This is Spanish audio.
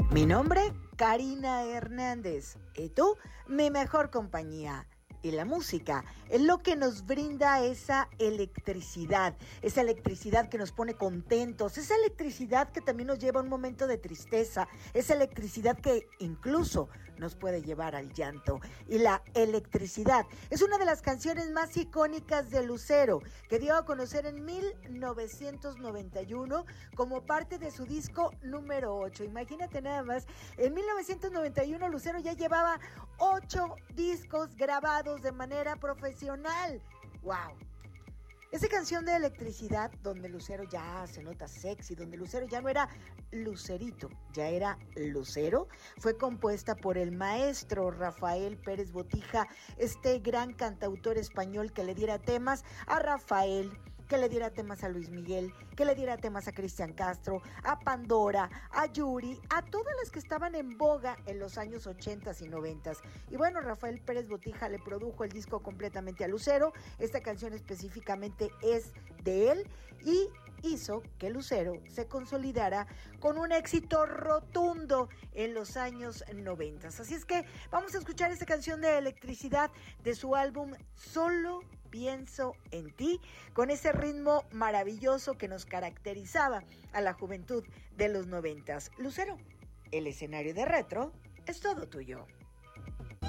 Mi nombre, Karina Hernández. Y tú, mi mejor compañía. Y la música es lo que nos brinda esa electricidad que nos pone contentos, esa electricidad que también nos lleva a un momento de tristeza, esa electricidad que incluso nos puede llevar al llanto. Y la electricidad es una de las canciones más icónicas de Lucero, que dio a conocer en 1991 como parte de su disco número 8. Imagínate nada más, en 1991 Lucero ya llevaba 8 discos grabados de manera profesional. ¡Wow! Esa canción de electricidad, donde Lucero ya se nota sexy, donde Lucero ya no era Lucerito, ya era Lucero, fue compuesta por el maestro Rafael Pérez Botija, este gran cantautor español que le diera temas a Rafael, que le diera temas a Luis Miguel, que le diera temas a Cristian Castro, a Pandora, a Yuri, a todas las que estaban en boga en los años 80 y 90. Y bueno, Rafael Pérez Botija le produjo el disco completamente a Lucero. Esta canción específicamente es de él y hizo que Lucero se consolidara con un éxito rotundo en los años 90. Así es que vamos a escuchar esta canción de Electricidad de su álbum Solo Pienso en Ti, con ese ritmo maravilloso que nos caracterizaba a la juventud de los 90. Lucero, el escenario de Retro es todo tuyo.